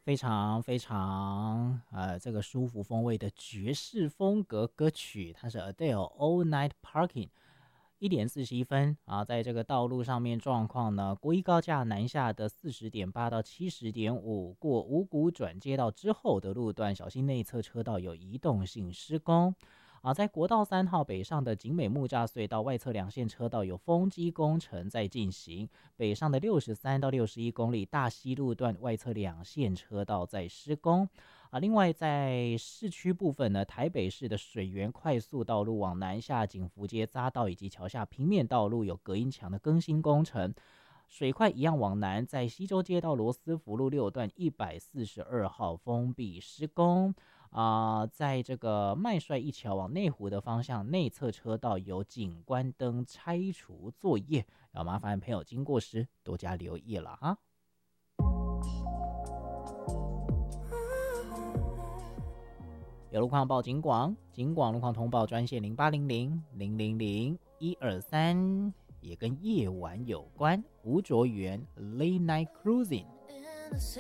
非常非常这个舒服风味的爵士风格歌曲，它是 Adele All Night Parking。1:41啊，在这个道路上面状况呢，国一高架南下的40.8到70.5，过五股转接道之后的路段，小心内侧车道有移动性施工。在国道3号北上的景美木栅隧道外侧两线车道有封机工程在进行，北上的63到61公里大溪路段外侧两线车道在施工。另外在市区部分呢，台北市的水源快速道路往南下景福街匝道以及桥下平面道路有隔音墙的更新工程。水快一样往南，在西周街道罗斯福路6段142号封闭施工。在这个麦帅一桥往内湖的方向，内侧车道有景观灯拆除作业，要麻烦朋友经过时多加留意了哈。有路况报警广，警广路况通报专线0800-000-123，也跟夜晚有关。吴卓源 Late Night Cruising。